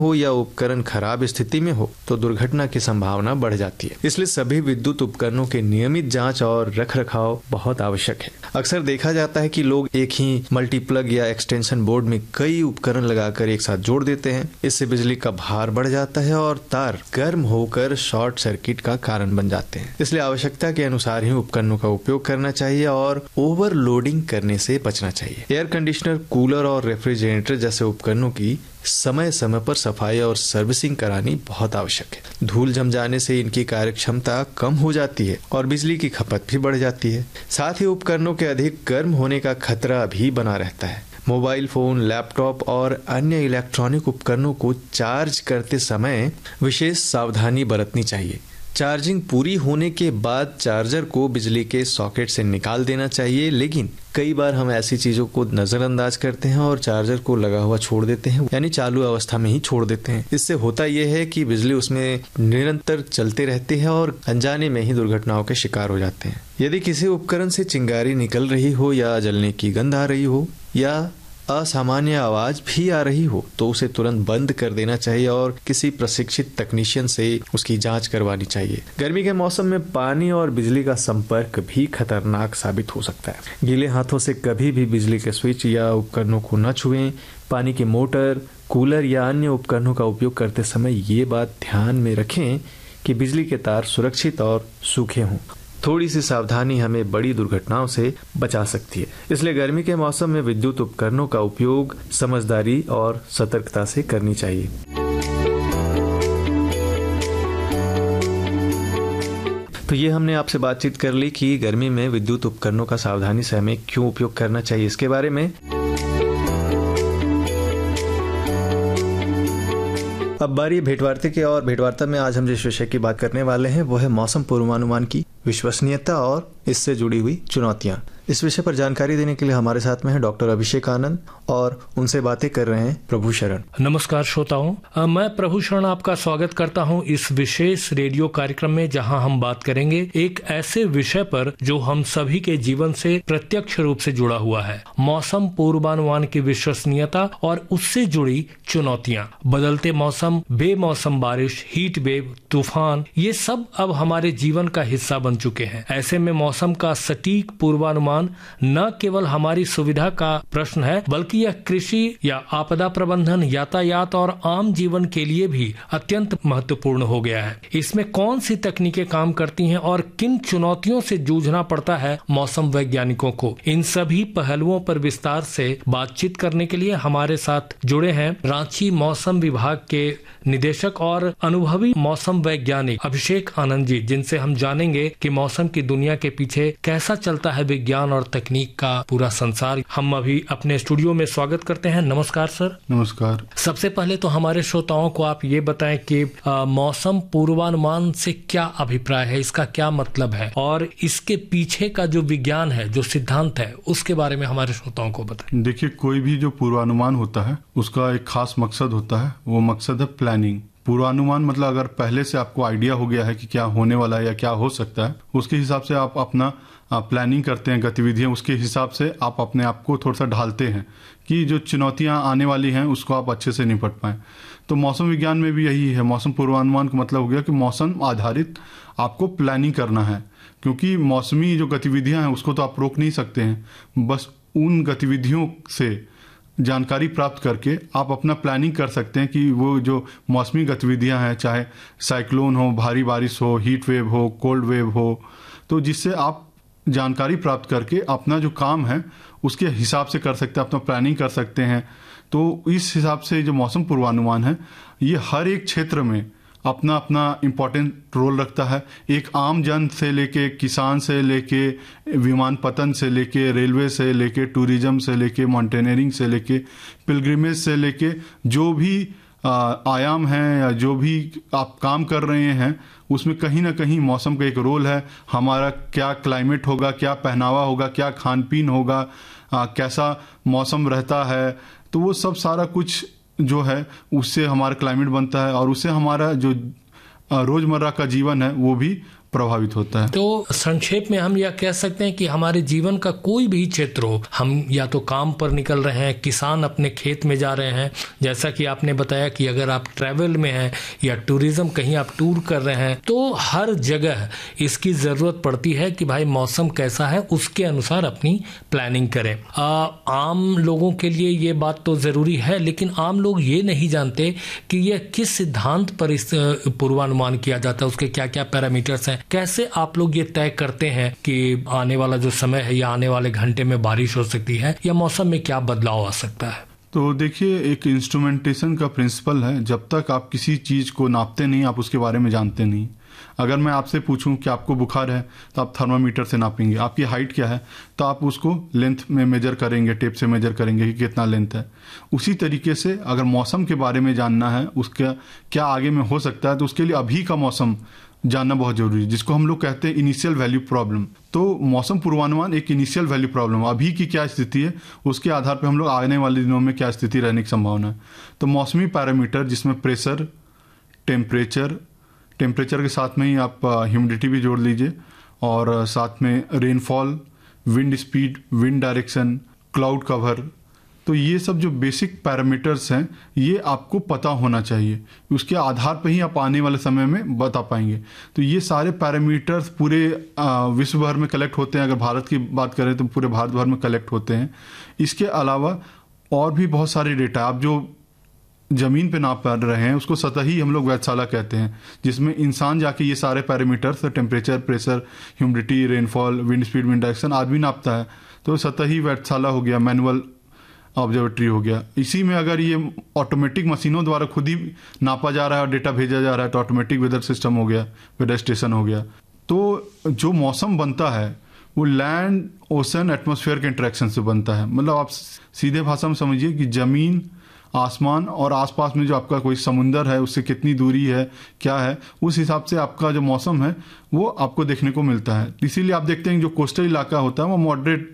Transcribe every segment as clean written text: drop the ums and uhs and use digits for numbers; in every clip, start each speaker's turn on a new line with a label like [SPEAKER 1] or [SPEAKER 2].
[SPEAKER 1] हो या उपकरण खराब स्थिति में हो तो दुर्घटना की संभावना बढ़ जाती है। इसलिए सभी विद्युत उपकरणों के नियमित जांच और रखरखाव बहुत आवश्यक है। अक्सर देखा जाता है कि लोग एक ही मल्टीप्लग या एक्सटेंशन बोर्ड में कई उपकरण लगाकर एक साथ जोड़ देते हैं। इससे बिजली का भार बढ़ जाता है और तार गर्म होकर शॉर्ट सर्किट का कारण बन जाते हैं। इसलिए आवश्यकता के अनुसार ही उपकरणों का उपयोग करना चाहिए और ओवरलोडिंग करने से बचना चाहिए। एयर कंडीशनर, कूलर और रेफ्रिजरेटर जैसे उपकरणों की समय समय पर सफाई और सर्विसिंग करानी बहुत आवश्यक है। धूल जम जाने से इनकी कार्यक्षमता कम हो जाती है और बिजली की खपत भी बढ़ जाती है। साथ ही उपकरणों के अधिक गर्म होने का खतरा भी बना रहता है। मोबाइल फोन, लैपटॉप और अन्य इलेक्ट्रॉनिक उपकरणों को चार्ज करते समय विशेष सावधानी बरतनी चाहिए। चार्जिंग पूरी होने के बाद चार्जर को बिजली के सॉकेट से निकाल देना चाहिए, लेकिन कई बार हम ऐसी चीजों को नजरअंदाज करते हैं और चार्जर को लगा हुआ छोड़ देते हैं, यानी चालू अवस्था में ही छोड़ देते हैं। इससे होता यह है कि बिजली उसमें निरंतर चलते रहती है और अनजाने में ही दुर्घटनाओं के शिकार हो जाते हैं। यदि किसी उपकरण से चिंगारी निकल रही हो या जलने की गंध आ रही हो या असामान्य आवाज भी आ रही हो तो उसे तुरंत बंद कर देना चाहिए और किसी प्रशिक्षित तकनीशियन से उसकी जांच करवानी चाहिए। गर्मी के मौसम में पानी और बिजली का संपर्क भी खतरनाक साबित हो सकता है। गीले हाथों से कभी भी बिजली के स्विच या उपकरणों को न छुएं। पानी की मोटर, कूलर या अन्य उपकरणों का उपयोग करते समय ये बात ध्यान में रखें कि बिजली के तार सुरक्षित और सूखे हों। थोड़ी सी सावधानी हमें बड़ी दुर्घटनाओं से बचा सकती है। इसलिए गर्मी के मौसम में विद्युत उपकरणों का उपयोग समझदारी और सतर्कता से करनी चाहिए। तो ये हमने आपसे बातचीत कर ली कि गर्मी में विद्युत उपकरणों का सावधानी से हमें क्यों उपयोग करना चाहिए इसके बारे में। अब बारी भेंटवार्ता की और भेंटवार्ता में आज हम जिस विषय की बात करने वाले हैं वो है मौसम पूर्वानुमान की विश्वसनीयता और इससे जुड़ी हुई चुनौतियां। इस विषय पर जानकारी देने के लिए हमारे साथ में है डॉक्टर अभिषेक आनंद और उनसे बातें कर रहे हैं प्रभु शरण।
[SPEAKER 2] नमस्कार श्रोताओं, मैं प्रभु शरण आपका स्वागत करता हूं इस विशेष रेडियो कार्यक्रम में जहां हम बात करेंगे एक ऐसे विषय पर जो हम सभी के जीवन से प्रत्यक्ष रूप से जुड़ा हुआ है, मौसम पूर्वानुमान की विश्वसनीयता और उससे जुड़ी चुनौतियां। बदलते मौसम, बेमौसम बारिश, हीट वेव, तूफान, ये सब अब हमारे जीवन का हिस्सा बन चुके हैं। ऐसे में मौसम का सटीक पूर्वानुमान न केवल हमारी सुविधा का प्रश्न है बल्कि यह कृषि या आपदा प्रबंधन, यातायात और आम जीवन के लिए भी अत्यंत महत्वपूर्ण हो गया है। इसमें कौन सी तकनीकें काम करती हैं और किन चुनौतियों से जूझना पड़ता है मौसम वैज्ञानिकों को, इन सभी पहलुओं पर विस्तार से बातचीत करने के लिए हमारे साथ जुड़े हैं रांची मौसम विभाग के निदेशक और अनुभवी मौसम वैज्ञानिक अभिषेक आनंद जी, जिनसे हम जानेंगे कि मौसम की दुनिया के पीछे कैसा चलता है विज्ञान और तकनीक का पूरा संसार। हम अभी अपने स्टूडियो में स्वागत करते हैं। नमस्कार सर।
[SPEAKER 3] नमस्कार।
[SPEAKER 2] सबसे पहले तो हमारे श्रोताओं को आप ये बताएं कि मौसम पूर्वानुमान से क्या अभिप्राय है, इसका क्या मतलब है और इसके पीछे का जो विज्ञान है, जो सिद्धांत है, उसके बारे में हमारे श्रोताओं को बताएं।
[SPEAKER 3] देखिए, कोई भी जो पूर्वानुमान होता है उसका एक खास मकसद होता है। वो मकसद है प्लानिंग। पूर्वानुमान मतलब अगर पहले से आपको आइडिया हो गया है कि क्या होने वाला है या क्या हो सकता है, उसके हिसाब से आप अपना प्लानिंग करते हैं, गतिविधियां उसके हिसाब से आप अपने आप को थोड़ा सा ढालते हैं कि जो चुनौतियां आने वाली हैं उसको आप अच्छे से निपट पाएं। तो मौसम विज्ञान में भी यही है। मौसम पूर्वानुमान का मतलब हो गया कि मौसम आधारित आपको प्लानिंग करना है, क्योंकि मौसमी जो गतिविधियां हैं उसको तो आप रोक नहीं सकते हैं। बस उन गतिविधियों से जानकारी प्राप्त करके आप अपना प्लानिंग कर सकते हैं कि वो जो मौसमी गतिविधियां हैं, चाहे साइक्लोन हो, भारी बारिश हो, हीट वेव हो, कोल्ड वेव हो, तो जिससे आप जानकारी प्राप्त करके अपना जो काम है उसके हिसाब से कर सकते हैं, अपना प्लानिंग कर सकते हैं। तो इस हिसाब से जो मौसम पूर्वानुमान है ये हर एक क्षेत्र में अपना अपना इम्पोर्टेंट रोल रखता है। एक आम जन से लेके, किसान से लेके, विमानपतन से लेके, रेलवे से लेके, टूरिज्म से लेके, माउंटेनियरिंग से लेके, पिलग्रिमेज से लेके, जो भी आयाम हैं या जो भी आप काम कर रहे हैं उसमें कहीं ना कहीं मौसम का एक रोल है। हमारा क्या क्लाइमेट होगा, क्या पहनावा होगा, क्या खान पीन होगा, कैसा मौसम रहता है, तो वो सब सारा कुछ जो है उससे हमारा क्लाइमेट बनता है और उससे हमारा जो रोजमर्रा का जीवन है वो भी प्रभावित होता है।
[SPEAKER 2] तो संक्षेप में हम यह कह सकते हैं कि हमारे जीवन का कोई भी क्षेत्र हो, हम या तो काम पर निकल रहे हैं, किसान अपने खेत में जा रहे हैं, जैसा कि आपने बताया कि अगर आप ट्रैवल में हैं या टूरिज्म कहीं आप टूर कर रहे हैं, तो हर जगह इसकी जरूरत पड़ती है कि भाई मौसम कैसा है उसके अनुसार अपनी प्लानिंग करें। आम लोगों के लिए ये बात तो जरूरी है, लेकिन आम लोग ये नहीं जानते कि यह किस सिद्धांत पर इस पूर्वानुमान किया जाता है, उसके क्या क्या पैरामीटर्स हैं, कैसे आप लोग ये तय करते हैं कि आने वाला जो समय है या आने वाले घंटे में बारिश हो सकती है या मौसम में क्या बदलाव आ सकता है।
[SPEAKER 3] तो देखिए, एक इंस्ट्रूमेंटेशन का प्रिंसिपल है, जब तक आप किसी चीज को नापते नहीं आप उसके बारे में जानते नहीं। अगर मैं आपसे पूछूं कि आपको बुखार है तो आप थर्मामीटर से नापेंगे, आपकी हाइट क्या है तो आप उसको लेंथ में मेजर करेंगे, टेप से मेजर करेंगे कि कितना लेंथ है। उसी तरीके से अगर मौसम के बारे में जानना है, उसका क्या आगे में हो सकता है, तो उसके लिए अभी का मौसम जानना बहुत जरूरी है, जिसको हम लोग कहते हैं इनिशियल वैल्यू प्रॉब्लम। तो मौसम पूर्वानुमान एक इनिशियल वैल्यू प्रॉब्लम, अभी की क्या स्थिति है उसके आधार पर हम लोग आने वाले दिनों में क्या स्थिति रहने की संभावना है। तो मौसमी पैरामीटर जिसमें प्रेशर, टेम्परेचर के साथ में ही आप ह्यूमिडिटी भी जोड़ लीजिए, और साथ में rainfall, wind speed, wind direction, cloud cover, तो ये सब जो बेसिक पैरामीटर्स हैं ये आपको पता होना चाहिए, उसके आधार पर ही आप आने वाले समय में बता पाएंगे। तो ये सारे पैरामीटर्स पूरे विश्व भर में कलेक्ट होते हैं, अगर भारत की बात करें तो पूरे भारत भर में कलेक्ट होते हैं। इसके अलावा और भी बहुत सारे डेटा, आप जो जमीन पे नाप पा रहे हैं उसको सतही हम लोग वेधशाला कहते हैं, जिसमें इंसान जाके ये सारे parameters temperature, pressure, humidity, rainfall, wind speed, wind direction आदमी नापता है। तो सतही वेधशाला हो गया, मैनुअल ऑब्जर्वेटरी हो गया। इसी में अगर ये ऑटोमेटिक मशीनों द्वारा खुद ही नापा जा रहा है और डेटा भेजा जा रहा है तो ऑटोमेटिक वेदर सिस्टम हो गया, वेदर स्टेशन हो गया। तो जो मौसम बनता है वो लैंड, ओशन, एटमॉस्फेयर के इंटरेक्शन से बनता है। मतलब आप सीधे भाषा में समझिए कि जमीन, आसमान और आसपास में जो आपका कोई समुंदर है उससे कितनी दूरी है, क्या है, उस हिसाब से आपका जो मौसम है वो आपको देखने को मिलता है। इसीलिए आप देखते हैं जो कोस्टल इलाका होता है वो मॉडरेट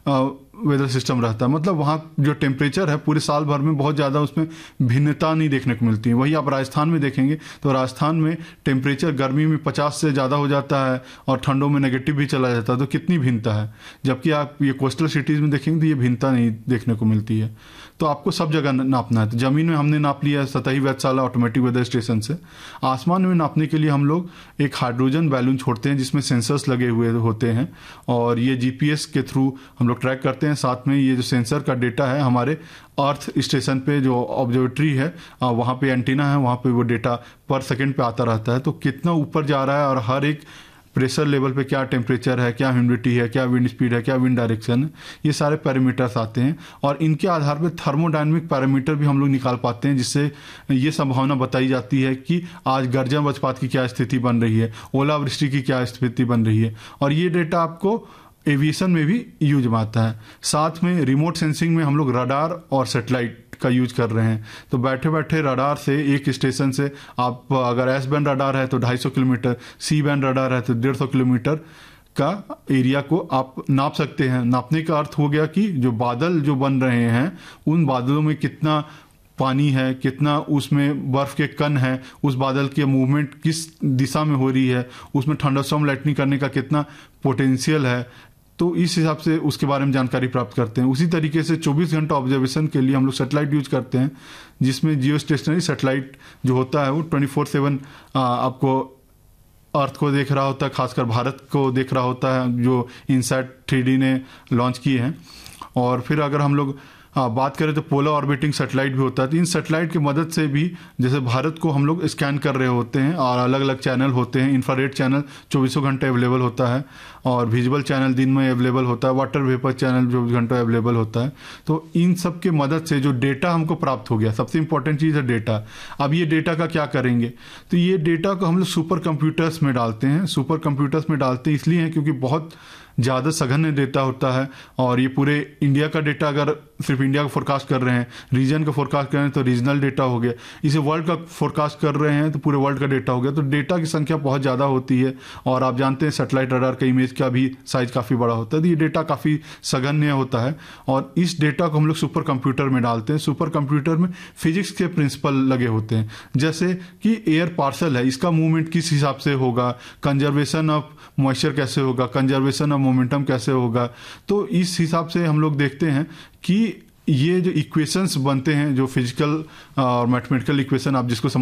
[SPEAKER 3] वेदर सिस्टम रहता है, मतलब वहाँ जो टेम्परेचर है पूरे साल भर में बहुत ज़्यादा उसमें भिन्नता नहीं देखने को मिलती है। वही आप राजस्थान में देखेंगे तो राजस्थान में टेम्परेचर गर्मी में 50 से ज़्यादा हो जाता है और ठंडों में नेगेटिव भी चला जाता है, तो कितनी भिन्नता है। जबकि आप ये कोस्टल सिटीज़ में देखेंगे तो ये भिन्नता नहीं देखने को मिलती है। तो आपको सब जगह नापना है। तो जमीन में हमने नाप लिया सतही वेधशाला ऑटोमेटिक वेदर स्टेशन से। आसमान में नापने के लिए हम लोग एक हाइड्रोजन बैलून छोड़ते हैं जिसमें सेंसर्स लगे हुए होते हैं और ये जीपीएस के थ्रू हम लोग ट्रैक करते हैं। साथ में ये जो सेंसर का डेटा है हमारे अर्थ स्टेशन पे जो ऑब्जर्वेटरी है वहाँ पे एंटीना है, वहाँ पे वो डेटा पर सेकेंड पे आता रहता है। तो कितना ऊपर जा रहा है और हर एक प्रेशर लेवल पे क्या टेम्परेचर है, क्या ह्यूमिडिटी है, क्या विंड स्पीड है, क्या विंड डायरेक्शन है, ये सारे पैरामीटर्स आते हैं। और इनके आधार पे थर्मोडायनेमिक पैरामीटर भी हम लोग निकाल पाते हैं, जिससे ये संभावना बताई जाती है कि आज गर्जन वज्रपात की क्या स्थिति बन रही है, ओलावृष्टि की क्या स्थिति बन रही है। और ये डेटा आपको एविएशन में भी यूज में आता है। साथ में रिमोट सेंसिंग में हम लोग रडार और सेटेलाइट का यूज कर रहे हैं। तो बैठे बैठे रडार से एक स्टेशन से आप अगर एस बैंड रडार है तो 250 किलोमीटर, सी बैंड रडार है तो 150 किलोमीटर का एरिया को आप नाप सकते हैं। नापने का अर्थ हो गया कि जो बादल जो बन रहे हैं उन बादलों में कितना पानी है, कितना उसमें बर्फ के कण है, उस बादल के मूवमेंट किस दिशा में हो रही है, उसमें थंडरस्टॉर्म लाइटनिंग करने का कितना पोटेंशियल है। तो इस हिसाब से उसके बारे में जानकारी प्राप्त करते हैं। उसी तरीके से 24 घंटा ऑब्जर्वेशन के लिए हम लोग सेटेलाइट यूज करते हैं, जिसमें जियो स्टेशनरी सेटेलाइट जो होता है वो 24/7 आपको अर्थ को देख रहा होता है, खासकर भारत को देख रहा होता है, जो इनसैट 3D ने लॉन्च किए हैं। और फिर अगर हम लोग बात करें तो पोलर ऑर्बिटिंग सेटेलाइट भी होता है। तो इन सेटेलाइट की मदद से भी जैसे भारत को हम लोग स्कैन कर रहे होते हैं और अलग अलग चैनल होते हैं। इंफ्रारेड चैनल 24 घंटे अवेलेबल होता है और विजुअल चैनल दिन में अवेलेबल होता है, वाटर वेपर चैनल 24 घंटे अवेलेबल होता है। तो इन सब के मदद से जो डेटा हमको प्राप्त हो गया, सबसे इंपॉर्टेंट चीज़ है डेटा। अब ये डेटा का क्या करेंगे, तो ये डेटा को हम लोग सुपर कंप्यूटर्स में डालते हैं। सुपर कंप्यूटर्स में डालते हैं इसलिए हैं क्योंकि बहुत ज़्यादा सघन डेटा होता है और ये पूरे इंडिया का डेटा, अगर सिर्फ इंडिया का फोरकास्ट कर रहे हैं, रीजन का फोरकास्ट कर रहे हैं तो रीजनल डेटा हो गया, इसे वर्ल्ड का फोरकास्ट कर रहे हैं तो पूरे वर्ल्ड का डेटा हो गया। तो डेटा की संख्या बहुत ज़्यादा होती है और आप जानते हैं सैटेलाइट रडार का इमेज का भी साइज काफ़ी बड़ा होता है, तो ये डेटा काफ़ी सघन होता है और इस डेटा को हम लोग सुपर कंप्यूटर में डालते हैं। सुपर कंप्यूटर में फिजिक्स के प्रिंसिपल लगे होते हैं, जैसे कि एयर पार्सल है, इसका मूवमेंट किस हिसाब से होगा, कंजर्वेशन ऑफ मॉइस्चर कैसे होगा, कंजर्वेशन ऑफ मोमेंटम कैसे होगा। तो इस हिसाब से हम लोग देखते हैं कि ये जो इक्वेशंस बनते हैं, जो फिजिकल और मैथमेटिकल इक्वेशन आप जिसको